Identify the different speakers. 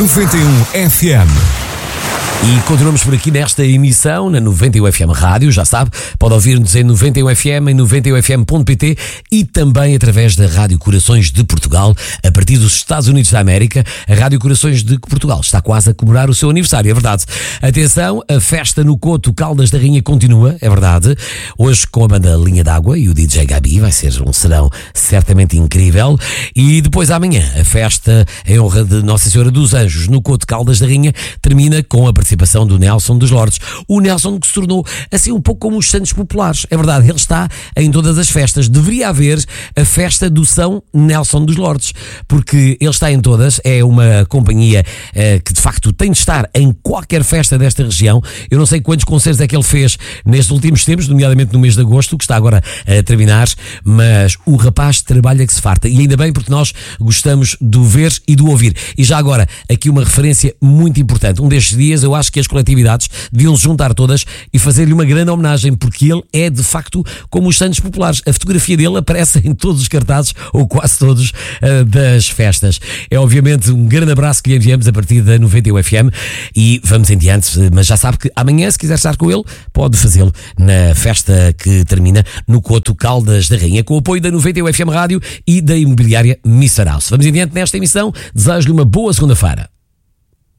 Speaker 1: 91 FM.
Speaker 2: E continuamos por aqui nesta emissão na 91 FM Rádio, já sabe, pode ouvir-nos em 91 FM, em 91fm.pt e também através da Rádio Corações de Portugal, a partir dos Estados Unidos da América. A Rádio Corações de Portugal está quase a comemorar o seu aniversário, é verdade. Atenção, a festa no Coto Caldas da Rainha continua, é verdade. Hoje com a banda Linha d'Água e o DJ Gabi, vai ser um serão certamente incrível. E depois amanhã, a festa em honra de Nossa Senhora dos Anjos no Coto Caldas da Rainha termina com a participação do Nelson dos Lordes. O Nelson que se tornou assim um pouco como os Santos Populares. É verdade, ele está em todas as festas. Deveria haver a festa do São Nelson dos Lordes, porque ele está em todas. É uma companhia que de facto tem de estar em qualquer festa desta região. Eu não sei quantos concertos é que ele fez nestes últimos tempos, nomeadamente no mês de agosto, que está agora a terminar, mas o rapaz trabalha que se farta. E ainda bem, porque nós gostamos do ver e do ouvir. E já agora, aqui uma referência muito importante. Um destes dias eu acho que as coletividades deviam se juntar todas e fazer-lhe uma grande homenagem, porque ele é de facto como os Santos Populares. A fotografia dele aparece em todos os cartazes, ou quase todos, das festas. É obviamente um grande abraço que lhe enviamos a partir da 91 FM e vamos em diante, mas já sabe que amanhã, se quiser estar com ele, pode fazê-lo na festa que termina no Coto Caldas da Rainha, com o apoio da 91 FM Rádio e da imobiliária Mr. House. Vamos em diante nesta emissão. Desejo-lhe uma boa segunda-feira.